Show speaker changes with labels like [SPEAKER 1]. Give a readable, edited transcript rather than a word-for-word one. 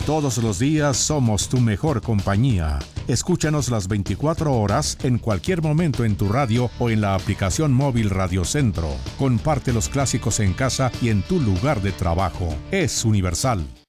[SPEAKER 1] Todos los días somos tu mejor compañía. Escúchanos las 24 horas en cualquier momento en tu radio o en la aplicación móvil Radio Centro. Comparte los clásicos en casa y en tu lugar de trabajo. Es Universal.